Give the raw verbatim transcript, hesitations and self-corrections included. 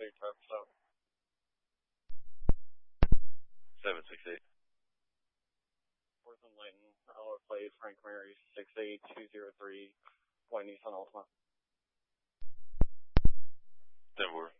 clear traffic stop. seven six eight. Fourth and Layton, I'll play Frank Mary six eight two zero three, White Nissan Altima. ten four.